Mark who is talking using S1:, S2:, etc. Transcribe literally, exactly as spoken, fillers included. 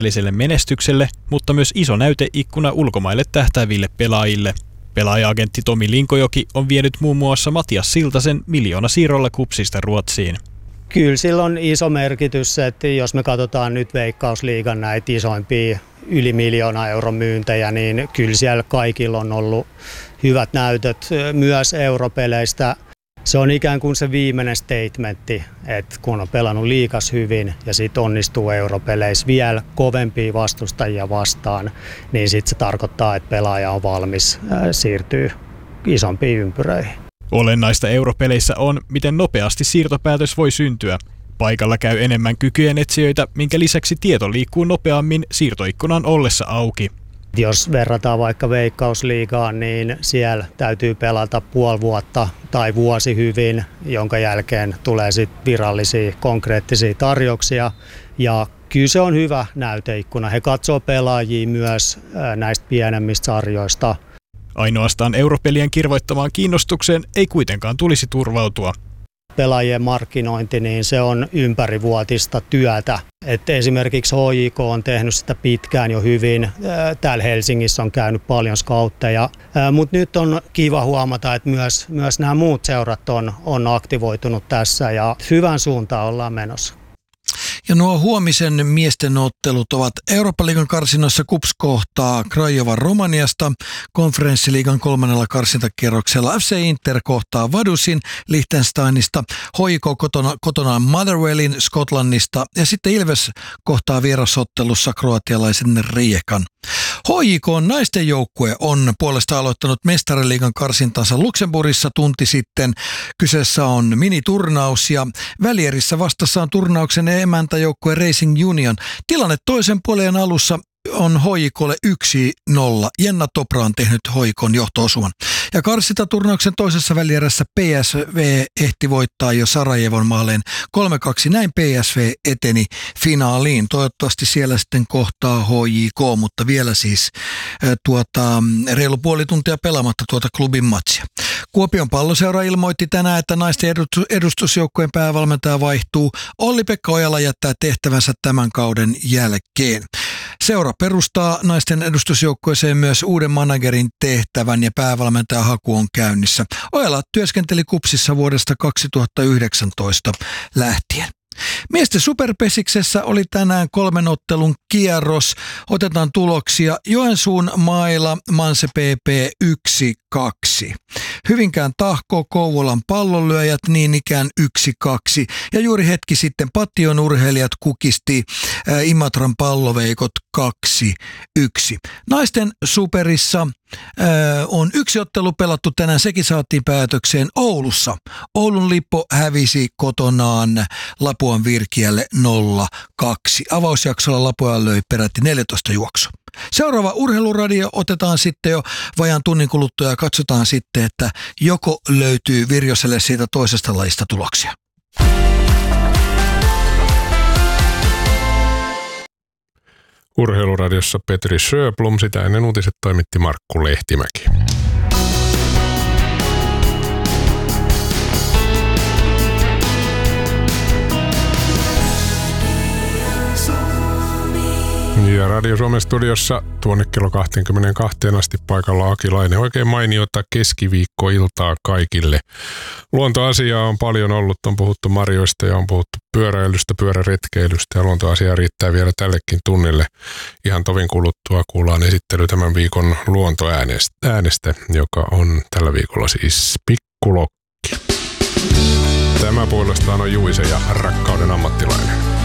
S1: kansainväliselle menestykselle, mutta myös iso näyteikkuna ulkomaille tähtääville pelaajille. Pelaaja-agentti Tomi Linkojoki on vienyt muun muassa Matias Siltasen miljoona siirrolla Kupsista Ruotsiin.
S2: Kyllä sillä on iso merkitys, että jos me katsotaan nyt Veikkausliigan näitä isoimpia yli miljoona euron myyntejä, niin kyllä siellä kaikilla on ollut hyvät näytöt myös europeleistä. Se on ikään kuin se viimeinen statementti, että kun on pelannut liigas hyvin ja sitten onnistuu europeleissä vielä kovempia vastustajia vastaan, niin sitten se tarkoittaa, että pelaaja on valmis siirtyä isompiin ympyröihin.
S1: Olennaista europeleissä on, miten nopeasti siirtopäätös voi syntyä. Paikalla käy enemmän kykyjen etsijöitä, minkä lisäksi tieto liikkuu nopeammin siirtoikkunan ollessa auki.
S2: Jos verrataan vaikka Veikkausliigaan, niin siellä täytyy pelata puoli vuotta tai vuosi hyvin, jonka jälkeen tulee sitten virallisia konkreettisia tarjouksia. Ja kyllä se on hyvä näyteikkuna. He katsoo pelaajia myös näistä pienemmistä sarjoista.
S1: Ainoastaan europelien kirvoittamaan kiinnostukseen ei kuitenkaan tulisi turvautua.
S2: Pelaajien markkinointi, niin se on ympärivuotista työtä. Et esimerkiksi H J K on tehnyt sitä pitkään jo hyvin. Täällä Helsingissä on käynyt paljon scoutteja, mutta nyt on kiva huomata, että myös, myös nämä muut seurat on, on aktivoitunut tässä ja hyvän suuntaan ollaan menossa.
S3: Ja nuo huomisen miesten ottelut ovat Eurooppa-liigan karsinnoissa Kups kohtaa Craiova Romaniasta, konferenssiliigan kolmannella karsintakierroksella F C Inter kohtaa Vadusin Liechtensteinista, H J K kotona, kotonaan Motherwellin Skotlannista ja sitten Ilves kohtaa vierasottelussa kroatialaisen Rijekan. H J K:n naisten joukkue on puolesta aloittanut mestariliigan karsintansa Luxemburgissa tunti sitten. Kyseessä on miniturnaus ja välierissä vastassa on turnauksen emäntäjoukkue Racing Union. Tilanne toisen puolen alussa on H J K:lle yksi nolla. Jenna Topra on tehnyt H J K:n johto-osuman. Ja karsintaturnauksen toisessa välierässä P S V ehti voittaa jo Sarajevon maaleen kolme kaksi. Näin P S V eteni finaaliin. Toivottavasti siellä sitten kohtaa H J K, mutta vielä siis tuota, reilu puoli tuntia pelaamatta tuota klubin matsia. Kuopion Palloseura ilmoitti tänään, että naisten edustusjoukkueen päävalmentaja vaihtuu. Olli-Pekka Ojala jättää tehtävänsä tämän kauden jälkeen. Seura perustaa naisten edustusjoukkueeseen myös uuden managerin tehtävän ja päävalmentajan haku on käynnissä. Ojala työskenteli Kupsissa vuodesta kaksituhattayhdeksäntoista lähtien. Miesten superpesiksessä oli tänään kolmen ottelun kierros. Otetaan tuloksia. Joensuun Maila, Manse P P yksi kaksi. Hyvinkään Tahko, Kouvolan Pallonlyöjät niin ikään yksi kaksi. Ja juuri hetki sitten Pattion urheilijat kukisti ä, Imatran Palloveikot kaksi yksi. Naisten superissa ä, on yksi ottelu pelattu tänään. Sekin saatiin päätökseen Oulussa. Oulun Lippo hävisi kotonaan Lapuan Virkiälle nolla kaksi. Avausjaksolla Lapua löi peräti neljätoista juoksua. Seuraava urheiluradio otetaan sitten jo vajaan tunnin kuluttua ja katsotaan sitten, että joko löytyy Virjoselle siitä toisesta lajista tuloksia.
S4: Urheiluradiossa Petri Sjöblom, sitä ennen uutiset toimitti Markku Lehtimäki. Ja Radio Suomen studiossa tuonne kello kaksikymmentäkaksi asti paikalla Aki Laine. Oikein mainiota keskiviikkoiltaa kaikille. Luontoasiaa on paljon ollut, on puhuttu marjoista ja on puhuttu pyöräilystä, pyöräretkeilystä ja luontoasiaa riittää vielä tällekin tunnille. Ihan tovin kuluttua kuullaan esittely tämän viikon luontoäänestä, joka on tällä viikolla siis Pikkulokki. Tämä puolestaan on Juise ja rakkauden ammattilainen.